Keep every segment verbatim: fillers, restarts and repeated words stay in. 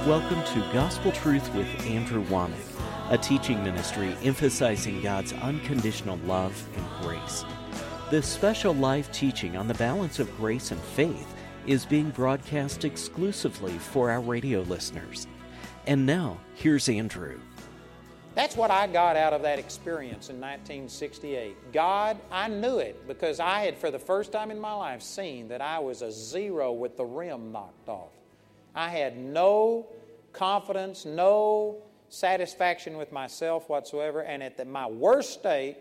Welcome to Gospel Truth with Andrew Womack, a teaching ministry emphasizing God's unconditional love and grace. This special live teaching on the balance of grace and faith is being broadcast exclusively for our radio listeners. And now, here's Andrew. That's what I got out of that experience in nineteen sixty-eight. God, I knew it because I had, for the first time in my life, seen that I was a zero with the rim knocked off. I had no confidence, no satisfaction with myself whatsoever, and at the, my worst state,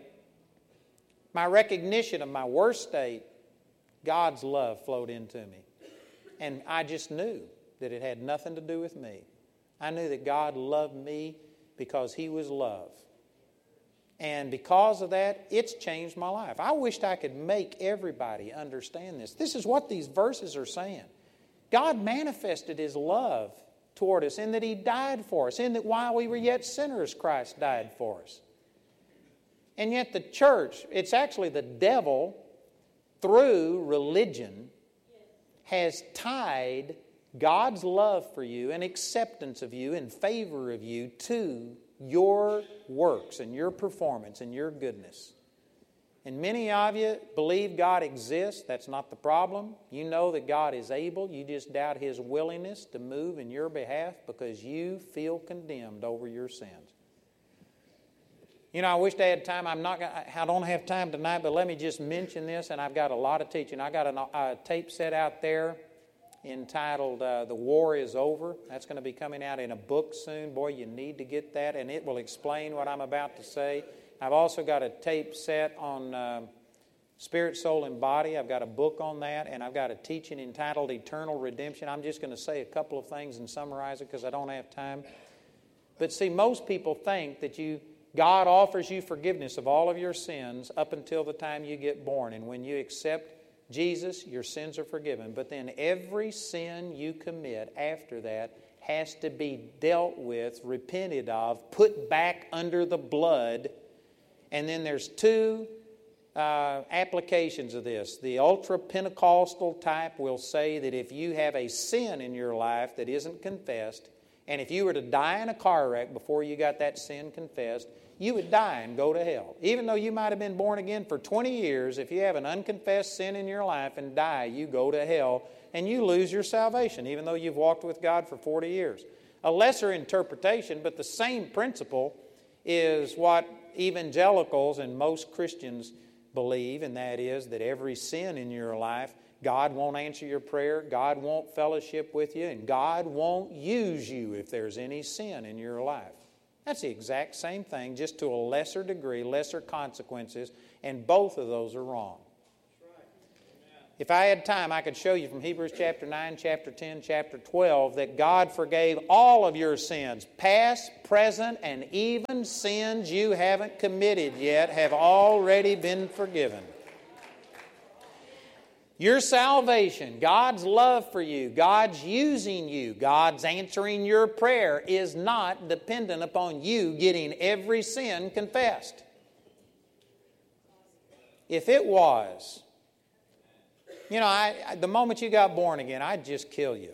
my recognition of my worst state, God's love flowed into me. And I just knew that it had nothing to do with me. I knew that God loved me because He was love. And because of that, it's changed my life. I wished I could make everybody understand this. This is what these verses are saying. God manifested His love toward us in that He died for us, in that while we were yet sinners, Christ died for us. And yet the church, it's actually the devil, through religion, has tied God's love for you and acceptance of you and favor of you to your works and your performance and your goodness. And many of you believe God exists. That's not the problem. You know that God is able. You just doubt His willingness to move in your behalf because you feel condemned over your sins. You know, I wish I had time. I'm not gonna, I don't have time tonight, but let me just mention this, and I've got a lot of teaching. I got a, a tape set out there entitled uh, The War is Over. That's going to be coming out in a book soon. Boy, you need to get that, and it will explain what I'm about to say. I've also got a tape set on uh, Spirit, Soul, and Body. I've got a book on that, and I've got a teaching entitled Eternal Redemption. I'm just going to say a couple of things and summarize it because I don't have time. But see, most people think that you God offers you forgiveness of all of your sins up until the time you get born. And when you accept Jesus, your sins are forgiven. But then every sin you commit after that has to be dealt with, repented of, put back under the blood. And then there's two uh, applications of this. The ultra-Pentecostal type will say that if you have a sin in your life that isn't confessed, and if you were to die in a car wreck before you got that sin confessed, you would die and go to hell. Even though you might have been born again for twenty years, if you have an unconfessed sin in your life and die, you go to hell and you lose your salvation, even though you've walked with God for forty years. A lesser interpretation, but the same principle, is what evangelicals and most Christians believe, and that is that every sin in your life, God won't answer your prayer, God won't fellowship with you, and God won't use you if there's any sin in your life. That's the exact same thing, just to a lesser degree, lesser consequences, and both of those are wrong. If I had time, I could show you from Hebrews chapter nine, chapter ten, chapter twelve, that God forgave all of your sins, past, present, and even sins you haven't committed yet have already been forgiven. Your salvation, God's love for you, God's using you, God's answering your prayer is not dependent upon you getting every sin confessed. If it was, you know, I, the moment you got born again, I'd just kill you.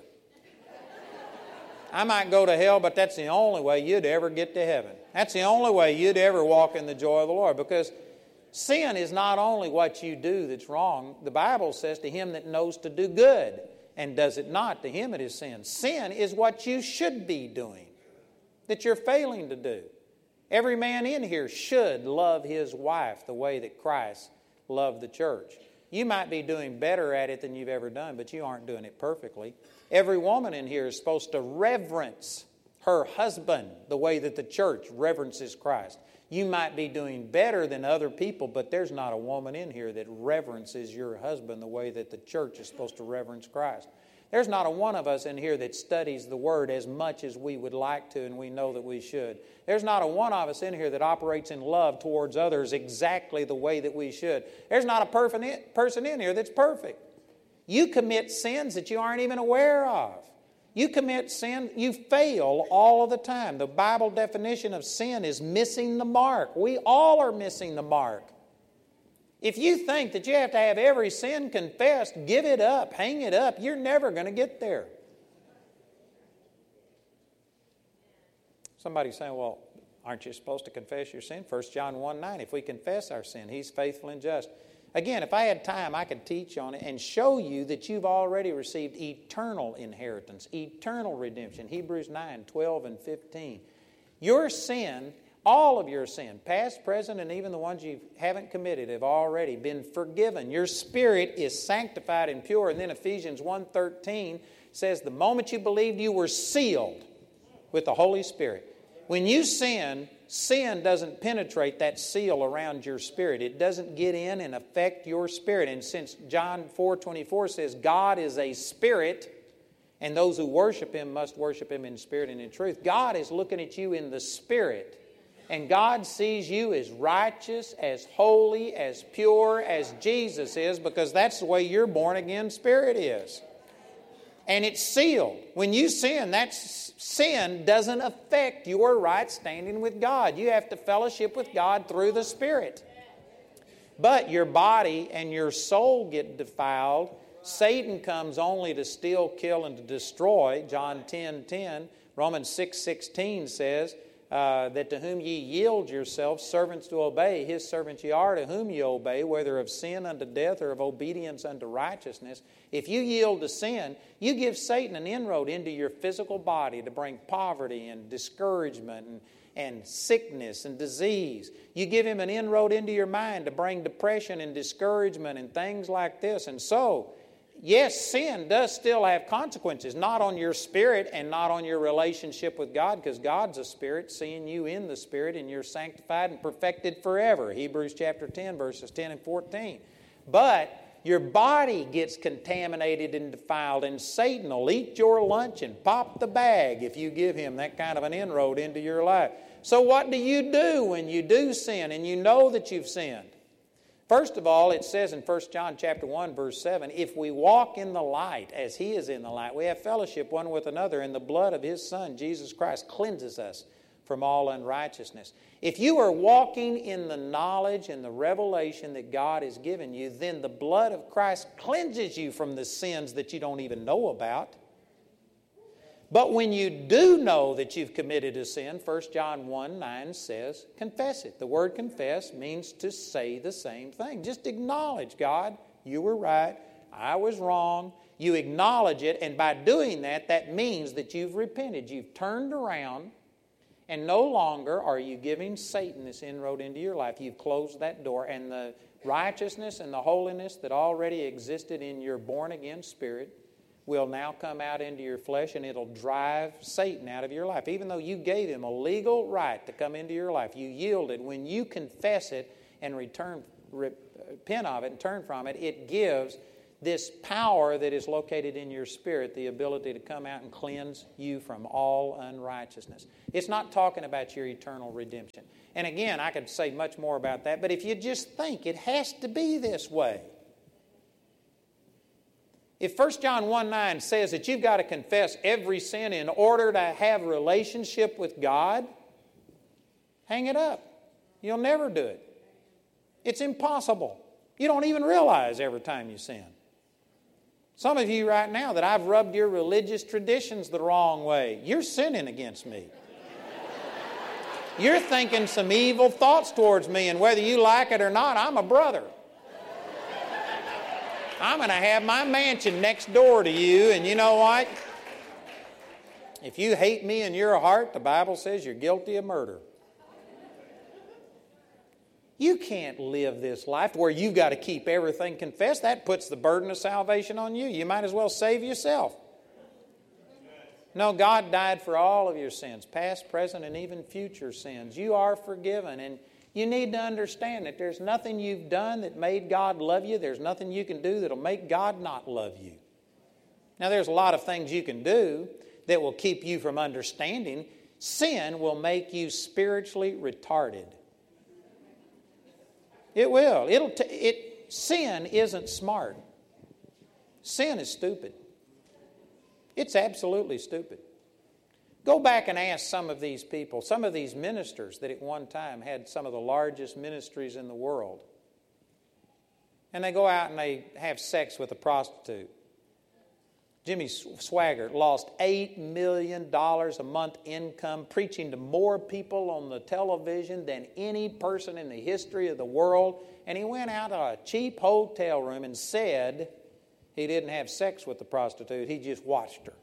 I might go to hell, but that's the only way you'd ever get to heaven. That's the only way you'd ever walk in the joy of the Lord, because sin is not only what you do that's wrong. The Bible says, to him that knows to do good and does it not, to him it is sin. Sin is what you should be doing, that you're failing to do. Every man in here should love his wife the way that Christ loved the church. You might be doing better at it than you've ever done, but you aren't doing it perfectly. Every woman in here is supposed to reverence her husband the way that the church reverences Christ. You might be doing better than other people, but there's not a woman in here that reverences your husband the way that the church is supposed to reverence Christ. There's not a one of us in here that studies the Word as much as we would like to and we know that we should. There's not a one of us in here that operates in love towards others exactly the way that we should. There's not a person in here that's perfect. You commit sins that you aren't even aware of. You commit sin, you fail all of the time. The Bible definition of sin is missing the mark. We all are missing the mark. If you think that you have to have every sin confessed, give it up, hang it up. You're never going to get there. Somebody's saying, well, aren't you supposed to confess your sin? First John one nine, if we confess our sin, He's faithful and just. Again, if I had time, I could teach on it and show you that you've already received eternal inheritance, eternal redemption. Hebrews nine, twelve, and fifteen. Your sin, all of your sin, past, present, and even the ones you haven't committed, have already been forgiven. Your spirit is sanctified and pure. And then Ephesians one thirteen says, the moment you believed, you were sealed with the Holy Spirit. When you sin, sin doesn't penetrate that seal around your spirit. It doesn't get in and affect your spirit. And since John four twenty-four says God is a spirit, and those who worship Him must worship Him in spirit and in truth, God is looking at you in the spirit. And God sees you as righteous, as holy, as pure as Jesus is, because that's the way your born-again spirit is. And it's sealed. When you sin, that sin doesn't affect your right standing with God. You have to fellowship with God through the Spirit. But your body and your soul get defiled. Satan comes only to steal, kill, and to destroy. John ten ten. Romans six sixteen says uh, that to whom ye yield yourselves, servants to obey, His servants ye are, to whom ye obey, whether of sin unto death or of obedience unto righteousness. If you yield to sin, you give Satan an inroad into your physical body to bring poverty and discouragement and, and sickness and disease. You give him an inroad into your mind to bring depression and discouragement and things like this. And so, yes, sin does still have consequences, not on your spirit and not on your relationship with God, because God's a spirit, seeing you in the spirit, and you're sanctified and perfected forever. Hebrews chapter ten, verses ten and fourteen. But your body gets contaminated and defiled, and Satan will eat your lunch and pop the bag if you give him that kind of an inroad into your life. So what do you do when you do sin and you know that you've sinned? First of all, it says in First John chapter one, verse seven, if we walk in the light as He is in the light, we have fellowship one with another, and the blood of His Son, Jesus Christ, cleanses us from all unrighteousness. If you are walking in the knowledge and the revelation that God has given you, then the blood of Christ cleanses you from the sins that you don't even know about. But when you do know that you've committed a sin, First John one nine says, confess it. The word confess means to say the same thing. Just acknowledge, God, you were right, I was wrong. You acknowledge it, and by doing that, that means that you've repented. You've turned around, and no longer are you giving Satan this inroad into your life. You've closed that door, and the righteousness and the holiness that already existed in your born-again spirit will now come out into your flesh, and it'll drive Satan out of your life. Even though you gave him a legal right to come into your life, you yielded. When you confess it and return, repent of it and turn from it, it gives this power that is located in your spirit the ability to come out and cleanse you from all unrighteousness. It's not talking about your eternal redemption. And again, I could say much more about that, but if you just think it has to be this way. If First John one nine says that you've got to confess every sin in order to have a relationship with God, hang it up. You'll never do it. It's impossible. You don't even realize every time you sin. Some of you right now that I've rubbed your religious traditions the wrong way, you're sinning against me. You're thinking some evil thoughts towards me, and whether you like it or not, I'm a brother. I'm going to have my mansion next door to you, and you know what? If you hate me in your heart, the Bible says you're guilty of murder. You can't live this life where you've got to keep everything confessed. That puts the burden of salvation on you. You might as well save yourself. No, God died for all of your sins, past, present, and even future sins. You are forgiven, and you need to understand that there's nothing you've done that made God love you. There's nothing you can do that'll make God not love you. Now, there's a lot of things you can do that will keep you from understanding. Sin will make you spiritually retarded. It will. It'll t- it, sin isn't smart. Sin is stupid. It's absolutely stupid. Go back and ask some of these people, some of these ministers that at one time had some of the largest ministries in the world. And they go out and they have sex with a prostitute. Jimmy Swaggart lost eight million dollars a month income preaching to more people on the television than any person in the history of the world. And he went out to a cheap hotel room and said he didn't have sex with the prostitute. He just watched her.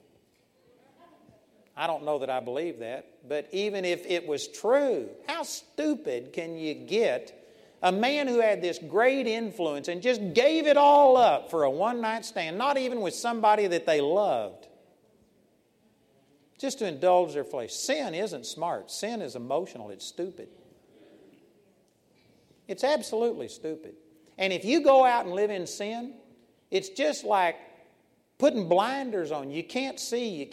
I don't know that I believe that. But even if it was true, how stupid can you get? A man who had this great influence and just gave it all up for a one-night stand, not even with somebody that they loved, just to indulge their flesh. Sin isn't smart. Sin is emotional. It's stupid. It's absolutely stupid. And if you go out and live in sin, it's just like putting blinders on. You can't see. You